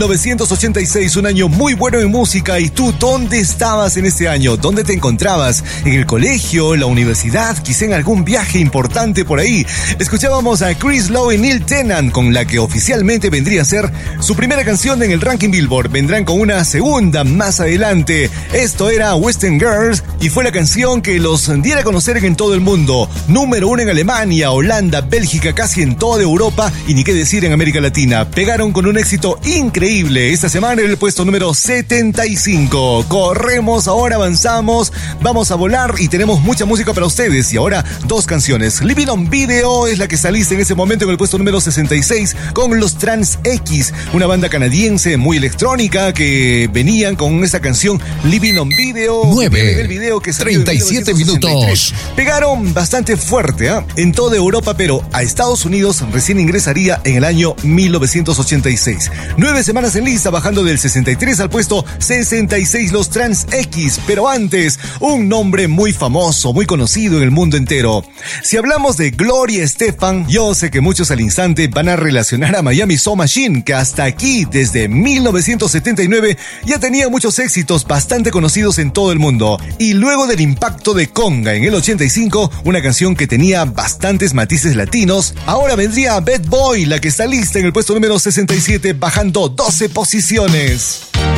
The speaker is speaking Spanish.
1986, un año muy bueno en música. ¿Y tú dónde estabas en este año? ¿Dónde te encontrabas? ¿En el colegio? ¿En la universidad? ¿Quizá en algún viaje importante por ahí? Escuchábamos a Chris Lowe y Neil Tennant, con la que oficialmente vendría a ser su primera canción en el ranking Billboard. Vendrán con una segunda más adelante. Esto era Western Girls y fue la canción que los diera a conocer en todo el mundo. Número 1 en Alemania, Holanda, Bélgica, casi en toda Europa y ni qué decir en América Latina. Pegaron con un éxito increíble esta semana en el puesto número 75. Corremos, ahora avanzamos, vamos a volar y tenemos mucha música para ustedes. Y ahora dos canciones. Living on Video es la que saliste en ese momento en el puesto número 66 con los Trans X, una banda canadiense muy electrónica que venían con esa canción Living on Video. 9, el video que salió 37 minutos. Pegaron bastante fuerte en toda Europa, pero a Estados Unidos recién ingresaría en el año 1986. 9 semanas en lista, bajando del 63 al puesto 66 los Trans X, pero antes, un nombre muy famoso, muy conocido en el mundo entero. Si hablamos de Gloria Estefan, yo sé que muchos al instante van a relacionar a Miami Soul Machine, que hasta aquí, desde 1979, ya tenía muchos éxitos bastante conocidos en todo el mundo. Y luego del impacto de Conga en el 85, una canción que tenía bastantes matices latinos, ahora vendría Bad Boy, la que está lista en el puesto número 67, bajando 12 posiciones.